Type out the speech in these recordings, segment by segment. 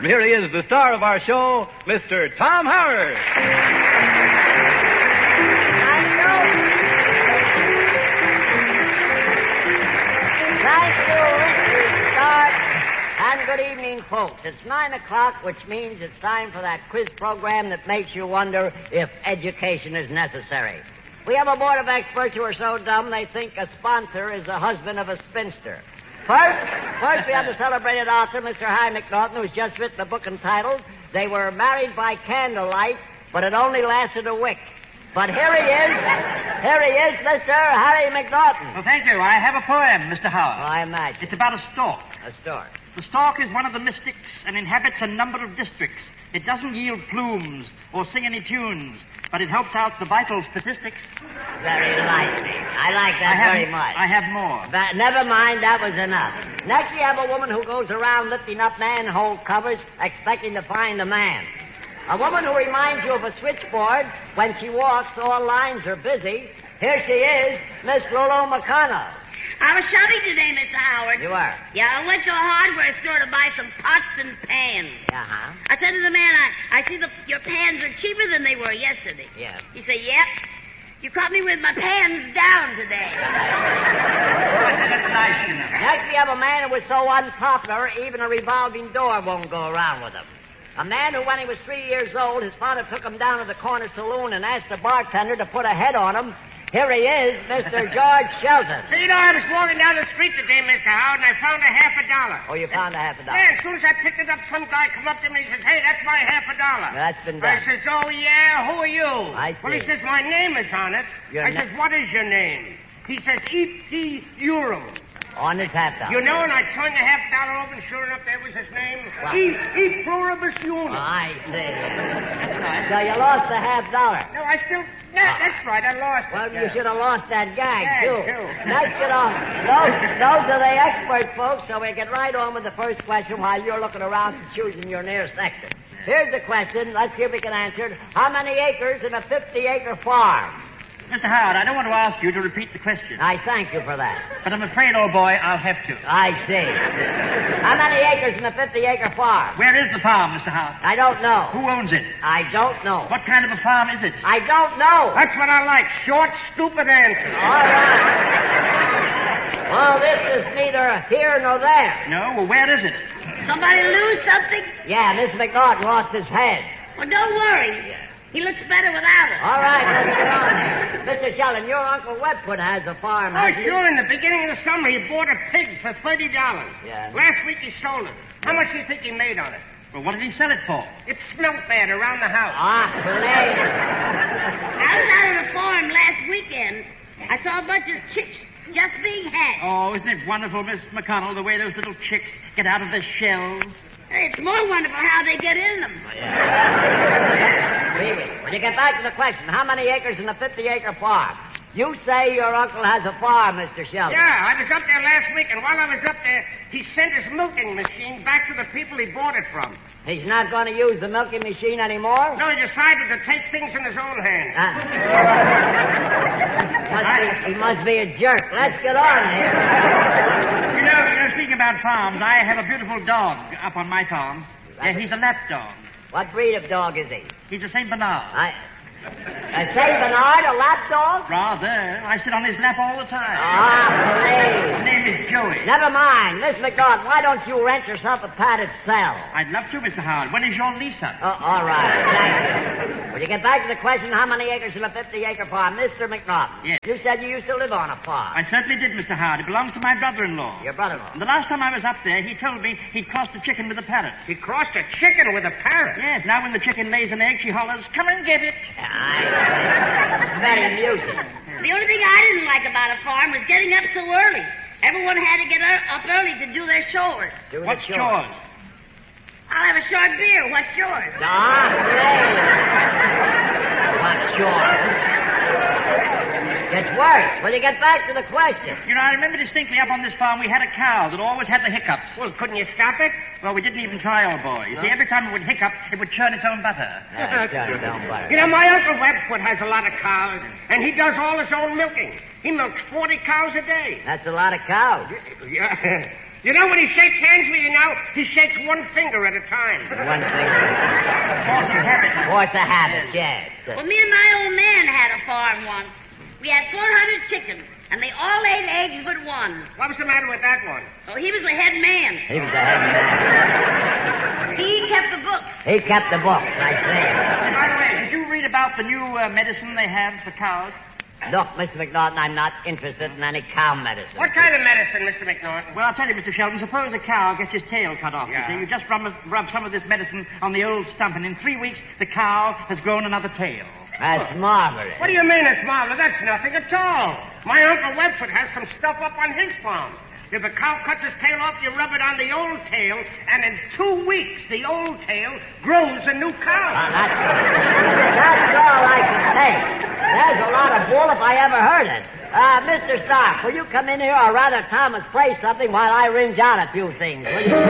And here he is, the star of our show, Mr. Tom Howard. Thank you. We start. And good evening, folks. It's 9 o'clock, which means it's time for that quiz program that makes you wonder if education is necessary. We have a board of experts who are so dumb they think a sponsor is the husband of a spinster. First we have the celebrated author, Mr. Harry McNaughton, who's just written a book entitled They Were Married by Candlelight, but It Only Lasted a Wick. But here he is, Mr. Harry McNaughton. Well, thank you. I have a poem, Mr. Howard. Oh, I imagine. It's about a stork. A stork. The stork is one of the mystics and inhabits a number of districts. It doesn't yield plumes or sing any tunes, but it helps out the vital statistics. Very likely. I like that very much. I have more. But never mind, that was enough. Next we have a woman who goes around lifting up manhole covers expecting to find a man. A woman who reminds you of a switchboard. When she walks, all lines are busy. Here she is, Miss Lolo McConnell. I was shopping today, Mr. Howard. You are? Yeah, I went to a hardware store to buy some pots and pans. Uh-huh. I said to the man, I see your pans are cheaper than they were yesterday. Yeah. He said, yep. You caught me with my pans down today. That's nice, you know. Next we have a man who was so unpopular, even a revolving door won't go around with him. A man who, when he was 3 years old, his father took him down to the corner saloon and asked the bartender to put a head on him. Here he is, Mr. George Shelton. So, you know, I was walking down the street today, Mr. Howard, and I found $50. Oh, you found $50? Yeah, as soon as I picked it up, some guy come up to me and he says, hey, that's my $50. That's been done. I says, oh, yeah, who are you? I see. Well, he says, my name is on it. I says, what is your name? He says, E.T. Euro. On his $50. You know, and I turned the $50 over, and sure enough, there was his name. Wow. E. Pluribus Unum. Oh, I see. That's right. So you lost the $50. No, I still... Yeah, that's right, I lost it. Well, you should have lost that gag, too. Too. Let's get on. Those are the experts, folks, so we'll get right on with the first question while you're looking around and choosing your nearest section. Here's the question. Let's see if we can answer it. How many acres in a 50-acre farm? Mr. Howard, I don't want to ask you to repeat the question. I thank you for that. But I'm afraid, old boy, I'll have to. I see. How many acres in a 50-acre farm? Where is the farm, Mr. Howard? I don't know. Who owns it? I don't know. What kind of a farm is it? I don't know. That's what I like. Short, stupid answers. All right. Well, this is neither here nor there. No? Well, where is it? Somebody lose something? Yeah, Miss McNaughton lost his head. Well, don't worry. He looks better without it. All right, let's get on. Mr. Sheldon, your Uncle Webfoot has a farm, Oh, hasn't he? sure. In the beginning of the summer, he bought a pig for $30. Yeah. Last week, he sold it. How much do you think he made on it? Well, what did he sell it for? It smelled bad around the house. Ah, please. I was out on the farm last weekend. I saw a bunch of chicks just being hatched. Oh, isn't it wonderful, Miss McConnell, the way those little chicks get out of their shells? It's more wonderful how they get in them. Really? When you get back to the question, how many acres in a 50-acre farm? You say your uncle has a farm, Mr. Sheldon. Yeah, I was up there last week, and while I was up there, he sent his milking machine back to the people he bought it from. He's not going to use the milking machine anymore? No, he decided to take things in his own hands. He must be a jerk. Let's get on here. You know, speaking about farms, I have a beautiful dog up on my farm. Yeah, he's a lap dog. What breed of dog is he? He's a St. Bernard. A St. Bernard, a lap dog? Rather. I sit on his lap all the time. Ah, please. His name is Joey. Never mind. Miss McNaughton, why don't you rent yourself a padded cell? I'd love to, Mr. Howard. When is your lease up? All right. Thank you. Will you get back to the question, how many acres in a 50-acre farm? Mr. McNaughton. Yes. You said you used to live on a farm. I certainly did, Mr. Howard. It belongs to my brother-in-law. Your brother-in-law? And the last time I was up there, he told me he'd crossed a chicken with a parrot. He crossed a chicken with a parrot? Yes, now when the chicken lays an egg, she hollers, come and get it. It's very amusing. The only thing I didn't like about a farm was getting up so early. Everyone had to get up early to do their chores. What's yours? I'll have a short beer. What's yours? Ah, please. What's yours? It's worse. Will you get back to the question? You know, I remember distinctly up on this farm we had a cow that always had the hiccups. Well, couldn't you stop it? Well, we didn't even try, old boy. You see, every time it would hiccup, it would churn its own butter. You know, my Uncle Webfoot has a lot of cows, and he does all his own milking. He milks 40 cows a day. That's a lot of cows. Yeah. You know when he shakes hands with you now, he shakes one finger at a time. One thing. Force of habit. Force of habit, yes. Well, me and my old man had a farm once. We had 400 chickens, and they all laid eggs but one. What was the matter with that one? Oh, he was the head man. He was the head man. He kept the books. He kept the books, I say. By the way, did you read about the new medicine they have for cows? Look, Mr. McNaughton, I'm not interested in any cow medicine. What kind of medicine, Mr. McNaughton? Well, I'll tell you, Mr. Sheldon, suppose a cow gets his tail cut off. Yeah. You see, you just rub some of this medicine on the old stump, and in 3 weeks, the cow has grown another tail. That's marvelous. What do you mean it's marvelous? That's nothing at all. My Uncle Webford has some stuff up on his farm. If a cow cuts his tail off, you rub it on the old tail, and in 2 weeks, the old tail grows a new cow. That's all I can say. There's a lot of bull if I ever heard it. Mr. Stark, will you come in here, or rather Thomas, play something while I ringe out a few things, will you?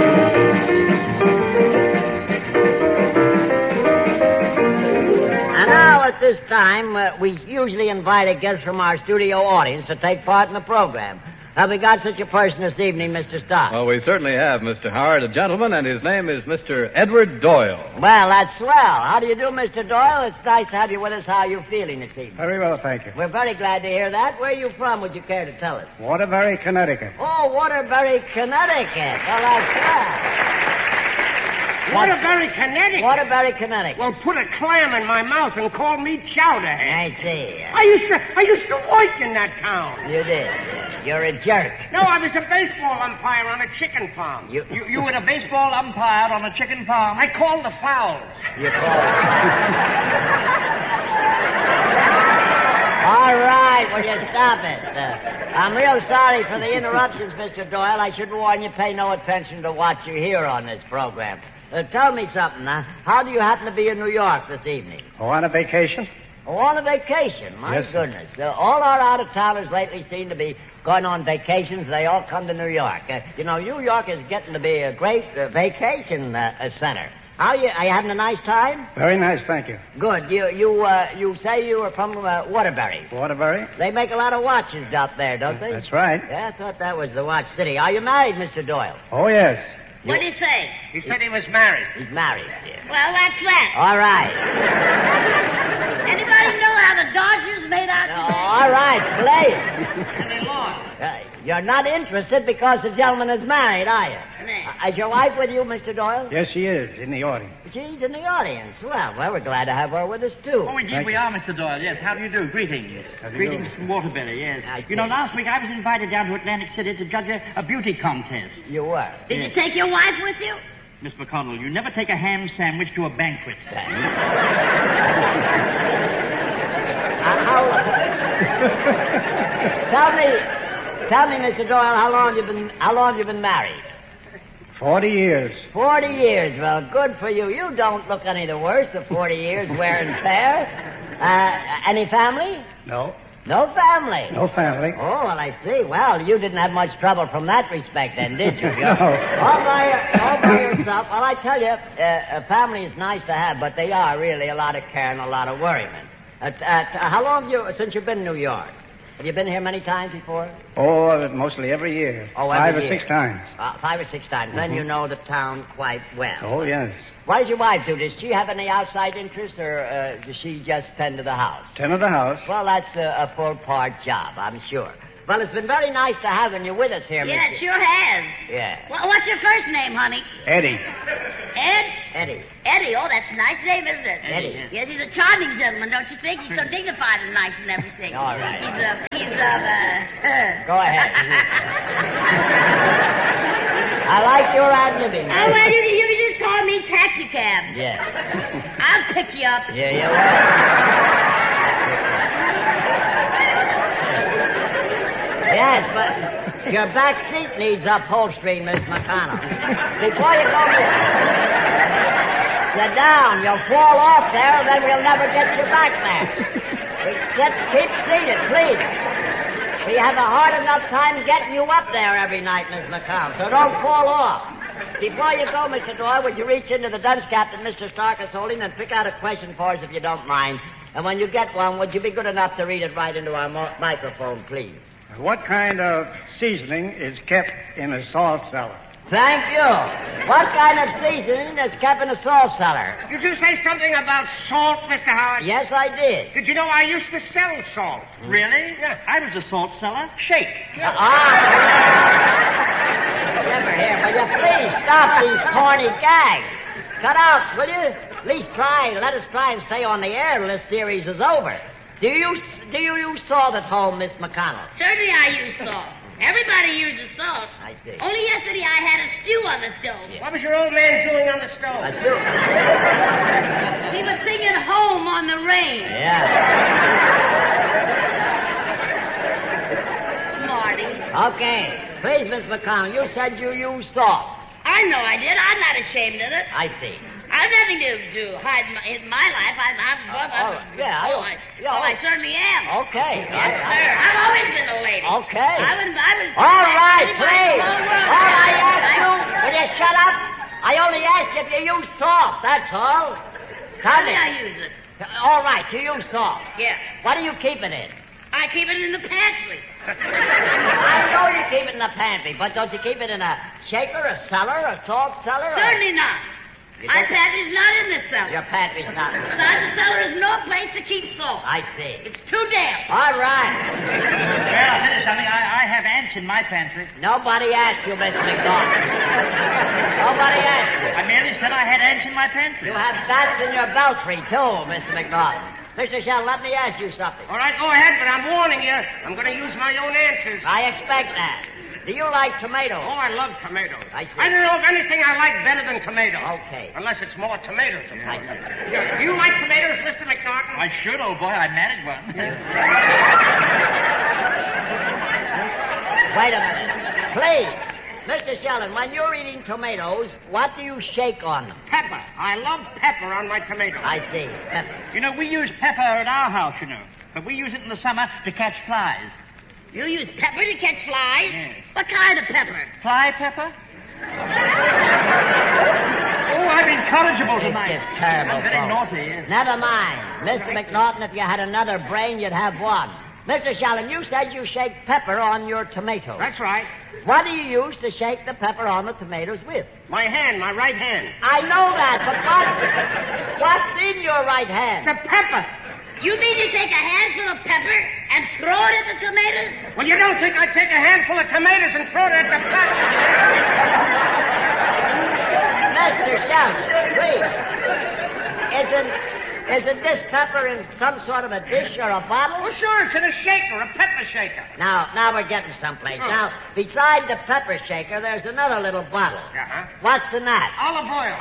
And now at this time, we usually invite a guest from our studio audience to take part in the program. Have we got such a person this evening, Mr. Stark? Well, we certainly have, Mr. Howard, a gentleman, and his name is Mr. Edward Doyle. Well, that's swell. How do you do, Mr. Doyle? It's nice to have you with us. How are you feeling this evening? Very well, thank you. We're very glad to hear that. Where are you from, would you care to tell us? Waterbury, Connecticut. Oh, Waterbury, Connecticut. Well, that's Waterbury, Connecticut. Waterbury, Connecticut. Well, put a clam in my mouth and call me Chowderhead. I see. I used to work in that town. You did. You're a jerk. No, I was a baseball umpire on a chicken farm. You were a baseball umpire on a chicken farm? I called the fouls. You call All right, will you stop it? I'm real sorry for the interruptions, Mr. Doyle. I should warn you, pay no attention to what you hear on this program. Tell me something now. How do you happen to be in New York this evening? Oh, on a vacation? Oh, on a vacation. My Yes, sir. goodness. All our out-of-towners lately seem to be going on vacations. They all come to New York. New York is getting to be a great vacation center. Are you having a nice time? Very nice, thank you. Good. You say you were from Waterbury. Waterbury? They make a lot of watches out there, don't they? That's right. Yeah, I thought that was the watch city. Are you married, Mr. Doyle? Oh, yes. What did he say? He said he was married. He's married, yeah. Well, that's that. All right. Anybody know how the Dodgers made out today? All right, play it. And they lost. You're not interested because the gentleman is married, are you? No. Is your wife with you, Mr. Doyle? Yes, she is, in the audience. She's in the audience. Well, we're glad to have her with us, too. Oh, indeed, Thank we you. are, Mr. Doyle. Yes, how do you do? Greetings. How do you Greetings do? from Waterbury, yes. I You know, see. last week I was invited down to Atlantic City to judge a beauty contest. You were. Did you take your wife with you? Miss McConnell, you never take a ham sandwich to a banquet. Tell me, Mr. Doyle, how long have you been married? 40 years. 40 years. Well, good for you. You don't look any the worse of 40 years wear and tear. Any family? No. No family. No family. Oh, well, I see. Well, you didn't have much trouble from that respect then, did you? No. All by yourself. Well, I tell you, a family is nice to have, but they are really a lot of care and a lot of worryment. How long since you've been in New York? Have you been here many times before? Oh, mostly every year. Oh, every 5 or year. 6 times. 5 or 6 times. Then you know the town quite well. Oh, yes. What does your wife do? Does she have any outside interest, or does she just tend to the house? Tend to the house. Well, that's a full-part job, I'm sure. Well, it's been very nice to have you with us here, Yeah, Mr. it sure has. Yeah. Well, what's your first name, honey? Eddie. Ed? Eddie. Eddie. Oh, that's a nice name, isn't it? Eddie. yes. Yes, he's a charming gentleman, don't you think? He's so dignified and nice and everything. All right. He's Go ahead. I like your ad-libbing. Oh, well, you can just call me Taxi Cab. Yeah. I'll pick you up. Yeah, you will. Yes, but your back seat needs upholstering, Miss McConnell. Before you go, sit down. You'll fall off there, and then we'll never get you back there. Keep seated, please. We have a hard enough time getting you up there every night, Miss McConnell, so don't fall off. Before you go, Mr. Doyle, would you reach into the dunce cap that Mr. Stark is holding and pick out a question for us if you don't mind? And when you get one, would you be good enough to read it right into our microphone, please? What kind of seasoning is kept in a salt cellar? Thank you. What kind of seasoning is kept in a salt cellar? Did you say something about salt, Mr. Howard? Yes, I did. Did you know I used to sell salt? Really? Yeah. I was a salt seller. Shake. Never here. Will you please stop these corny gags? Cut out, will you? At least let us try and stay on the air till this series is over. Do you use salt at home, Miss McConnell? Certainly I use salt. Everybody uses salt. I see. Only yesterday I had a stew on the stove. What was your old man doing on the stove? I do. He was singing Home on the Range. Yeah. Marty. Okay. Please, Miss McConnell, you said you use salt. I know I did. I'm not ashamed of it. I see. I've nothing to hide in my life. I certainly am. Okay. Yes, sir. I've always been a lady. Okay. I was All right, anybody please. in the whole world. All I asked you, will you shut up? I only asked if you use salt, that's all. Tell me. I use it. All right, you use salt. Yeah. What do you keep it in? I keep it in the pantry. I know you keep it in the pantry, but don't you keep it in a shaker, a cellar, a salt cellar? Certainly not. My pantry's not in the cellar. Your pantry's not. Besides, the cellar is no place to keep salt. I see. It's too damp. All right. Well, I'll tell you something. I have ants in my pantry. Nobody asked you, Mr. McNaughton. Nobody asked you. I merely said I had ants in my pantry. You have bats in your belfry, too, Mr. McNaughton. Mr. Shell, let me ask you something. All right, go ahead, but I'm warning you. I'm going to use my own answers. I expect that. Do you like tomatoes? Oh, I love tomatoes. I see. I don't know of anything I like better than tomatoes. Okay. Unless it's more tomatoes. Of I course. see. Yeah. Do you like tomatoes, Mr. McNaughton? I should, old boy. I married one. Wait a minute. Please. Mr. Sheldon, when you're eating tomatoes, what do you shake on them? Pepper. I love pepper on my tomatoes. I see. Pepper. You know, we use pepper at our house, you know. But we use it in the summer to catch flies. You use pepper to catch flies? Yes. What kind of pepper? Fly pepper? Oh, I'm incorrigible tonight. It's terrible, I'm very folks. naughty, yes. Never mind. Mr. McNaughton, if you had another brain, you'd have one. Mr. Sheldon, you said you shake pepper on your tomatoes. That's right. What do you use to shake the pepper on the tomatoes with? My hand, my right hand. I know that, but what's in your right hand? The pepper. You mean you take a handful of pepper and throw it at the tomatoes? Well, you don't think I'd take a handful of tomatoes and throw it at the pepper? Mr. Sheldon, please. Isn't this pepper in some sort of a dish or a bottle? Well, sure, it's in a shaker, a pepper shaker. Now we're getting someplace. Oh. Now, beside the pepper shaker, there's another little bottle. Uh-huh. What's in that? Olive oil.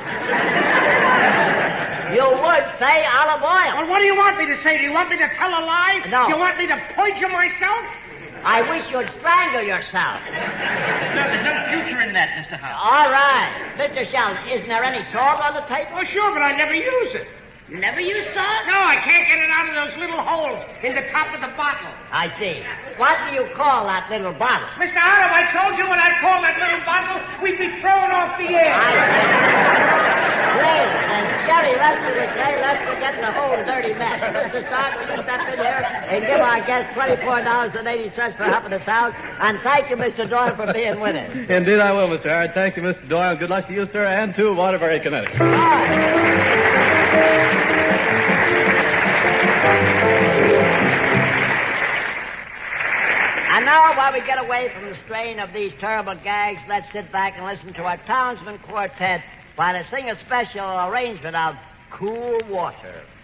You would say olive oil. Well, what do you want me to say? Do you want me to tell a lie? No. You want me to poison myself? I wish you'd strangle yourself. There's no future in that, Mr. Howard. All right. Mr. Sheldon, isn't there any salt on the table? Oh, sure, but I never use it. You never use salt? No, I can't get it out of those little holes in the top of the bottle. I see. What do you call that little bottle? Mr. Howard, I told you what I call that little bottle, we'd be thrown off the air. Please, and Jerry, let's forget the whole dirty mess. Mr. Stark, will you step in here and give our guest $24.80 for helping us out? And thank you, Mr. Doyle, for being with us. Indeed, I will, Mr. Howard. Thank you, Mr. Doyle. Good luck to you, sir, and to Waterbury, Connecticut. All right. And now, while we get away from the strain of these terrible gags, let's sit back and listen to our Townsman Quartet while they sing a special arrangement of Cool Water.